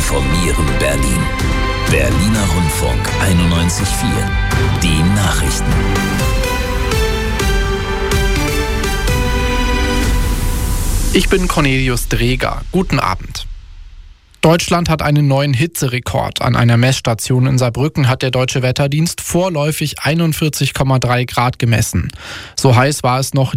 informieren Berlin. Berliner Rundfunk 91.4. Die Nachrichten. Ich bin Cornelius Dreger. Guten Abend. Deutschland hat einen neuen Hitzerekord. An einer Messstation in Saarbrücken hat der Deutsche Wetterdienst vorläufig 41,3 Grad gemessen. So heiß war es noch